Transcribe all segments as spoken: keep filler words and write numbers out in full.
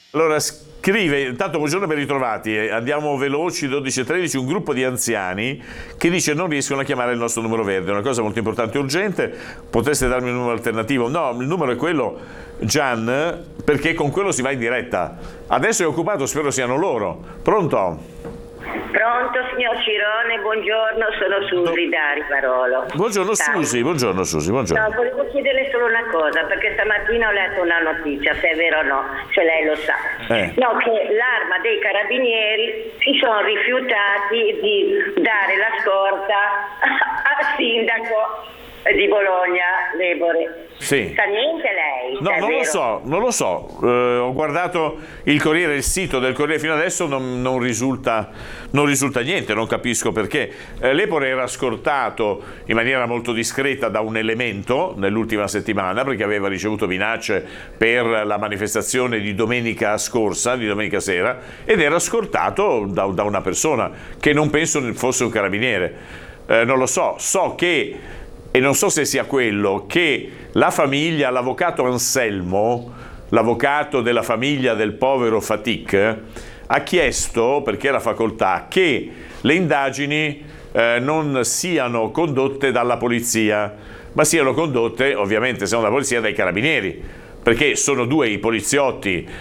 Allora, scrive, intanto buongiorno e ben ritrovati, andiamo veloci, dodici e tredici, un gruppo di anziani che dice non riescono a chiamare il nostro numero verde, è una cosa molto importante e urgente, potreste darmi un numero alternativo? No, il numero è quello, Gian, perché con quello si va in diretta. Adesso è occupato, spero siano loro. Pronto? Pronto, signor Cirone, buongiorno, sono Susi da Rivarolo. Buongiorno Susi, buongiorno Susi, buongiorno. No, volevo chiederle solo una cosa, perché stamattina ho letto una notizia, se è vero o no, se lei lo sa. Eh. No, che l'Arma dei Carabinieri si sono rifiutati di dare la scorta al sindaco di Bologna, Lebore. Sì. Sa niente lei? No, è non vero? lo so, non lo so. Eh, ho guardato il Corriere, il sito del Corriere fino adesso, non, non, risulta, non risulta niente, non capisco perché. Eh, Lepore era scortato in maniera molto discreta da un elemento nell'ultima settimana perché aveva ricevuto minacce per la manifestazione di domenica scorsa, di domenica sera, ed era scortato da, da una persona che non penso fosse un carabiniere. Eh, non lo so, so che... E non so se sia quello che la famiglia, l'avvocato Anselmo, l'avvocato della famiglia del povero Fatik, ha chiesto, perché era facoltà, che le indagini eh, non siano condotte dalla polizia, ma siano condotte, ovviamente se non dalla polizia, dai carabinieri, perché sono due i poliziotti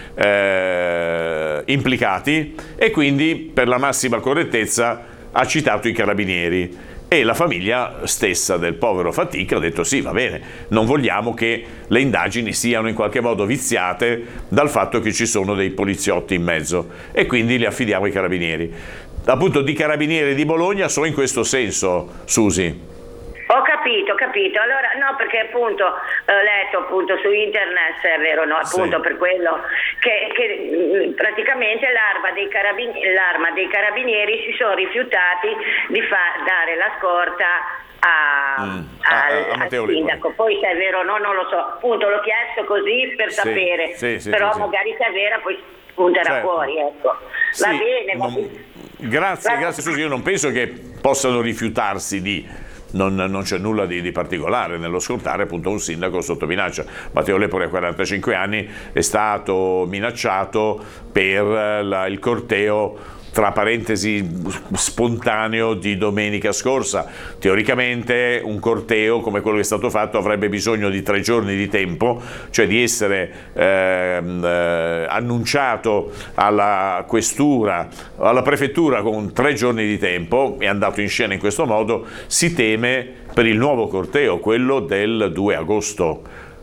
eh, implicati e quindi per la massima correttezza ha citato i carabinieri. E la famiglia stessa del povero Fatik ha detto sì, va bene, non vogliamo che le indagini siano in qualche modo viziate dal fatto che ci sono dei poliziotti in mezzo e quindi li affidiamo ai carabinieri. Appunto di carabinieri di Bologna so in questo senso, Susi. Ho capito, ho capito. Allora, no, perché appunto ho letto appunto su internet, se è vero, no, appunto Sì. per quello che, che praticamente l'arma dei, carabinieri, l'arma dei carabinieri si sono rifiutati di far dare la scorta a, Mm. al, a, a Matteo al sindaco. Poi se è vero o no, non lo so. Appunto l'ho chiesto così per Sì, sapere, sì, sì, però sì, sì. magari se è vera poi spunterà Certo. fuori, ecco. Sì, Va bene, va non- bene. Grazie, Va- grazie Susi, io non penso che possano rifiutarsi di... Non, non c'è nulla di, di particolare nello scortare appunto un sindaco sotto minaccia. Matteo Lepore ha quarantacinque anni, è stato minacciato per la, il corteo tra parentesi spontaneo di domenica scorsa. Teoricamente un corteo come quello che è stato fatto avrebbe bisogno di tre giorni di tempo, cioè di essere ehm, eh, annunciato alla questura, alla prefettura con tre giorni di tempo. È andato in scena in questo modo, si teme per il nuovo corteo, quello del due agosto.